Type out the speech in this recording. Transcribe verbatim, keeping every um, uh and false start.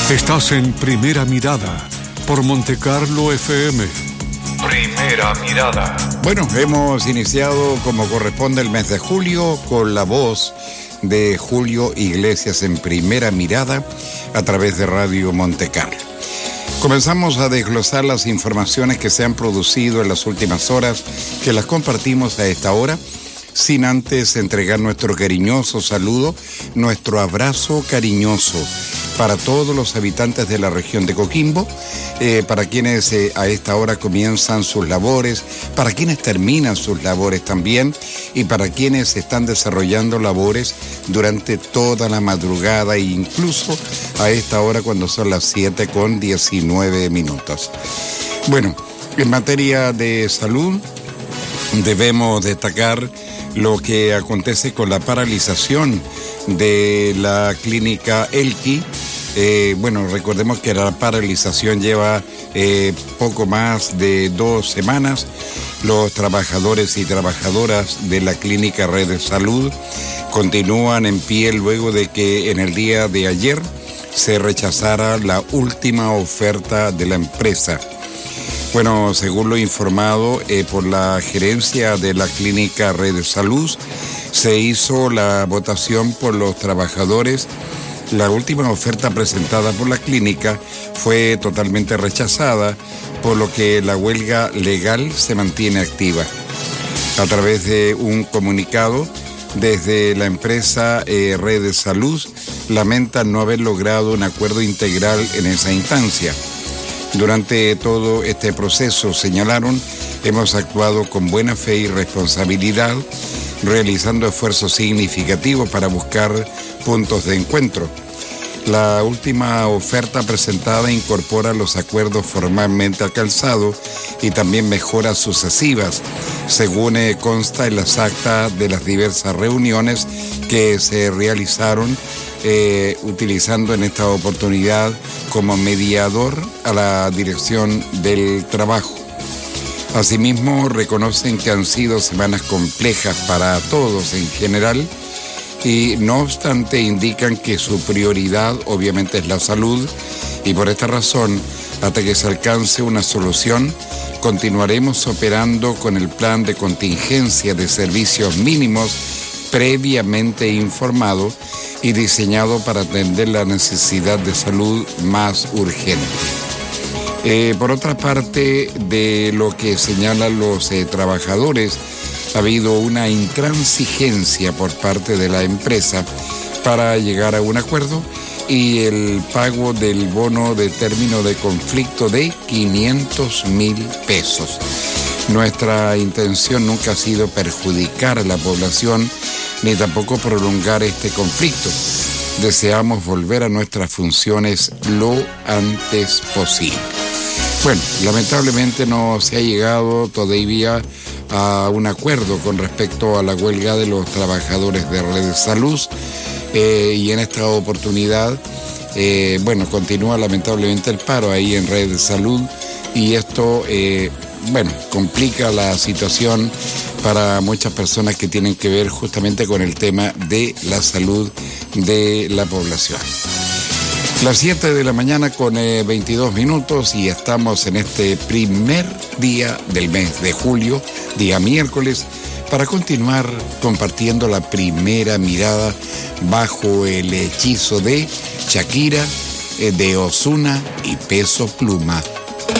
Estás en Primera Mirada por Montecarlo F M. Primera Mirada. Bueno, hemos iniciado como corresponde el mes de julio con la voz de Julio Iglesias en Primera Mirada a través de Radio Montecarlo. Comenzamos a desglosar las informaciones que se han producido en las últimas horas, que las compartimos a esta hora, sin antes entregar nuestro cariñoso saludo, nuestro abrazo cariñoso para todos los habitantes de la región de Coquimbo, eh, para quienes eh, a esta hora comienzan sus labores, para quienes terminan sus labores también y para quienes están desarrollando labores durante toda la madrugada e incluso a esta hora cuando son las siete con diecinueve minutos. Bueno, en materia de salud debemos destacar lo que acontece con la paralización de la clínica Elqui. Eh, bueno, recordemos que la paralización lleva eh, poco más de dos semanas. Los trabajadores y trabajadoras de la clínica Red de Salud continúan en pie luego de que en el día de ayer se rechazara la última oferta de la empresa. Bueno, según lo informado eh, por la gerencia de la clínica Red de Salud, se hizo la votación por los trabajadores. La última oferta presentada por la clínica fue totalmente rechazada, por lo que la huelga legal se mantiene activa. A través de un comunicado, desde la empresa eh, Red de Salud, lamentan no haber logrado un acuerdo integral en esa instancia. Durante todo este proceso, señalaron, hemos actuado con buena fe y responsabilidad, realizando esfuerzos significativos para buscar puntos de encuentro. La última oferta presentada incorpora los acuerdos formalmente alcanzados y también mejoras sucesivas, según eh, consta en las actas de las diversas reuniones que se realizaron, eh, utilizando en esta oportunidad como mediador a la dirección del trabajo. Asimismo, reconocen que han sido semanas complejas para todos en general y, no obstante, indican que su prioridad obviamente es la salud y por esta razón, hasta que se alcance una solución, continuaremos operando con el plan de contingencia de servicios mínimos previamente informado y diseñado para atender la necesidad de salud más urgente. Eh, por otra parte, de lo que señalan los eh, trabajadores, ha habido una intransigencia por parte de la empresa para llegar a un acuerdo y el pago del bono de término de conflicto de quinientos mil pesos. Nuestra intención nunca ha sido perjudicar a la población ni tampoco prolongar este conflicto. Deseamos volver a nuestras funciones lo antes posible. Bueno, lamentablemente no se ha llegado todavía a un acuerdo con respecto a la huelga de los trabajadores de Red de Salud eh, y en esta oportunidad, eh, bueno, continúa lamentablemente el paro ahí en Red de Salud y esto, eh, bueno, complica la situación para muchas personas que tienen que ver justamente con el tema de la salud de la población. Las siete de la mañana con eh, veintidós minutos y estamos en este primer día del mes de julio, día miércoles, para continuar compartiendo la primera mirada bajo el hechizo de Shakira, eh, de Ozuna y Peso Pluma.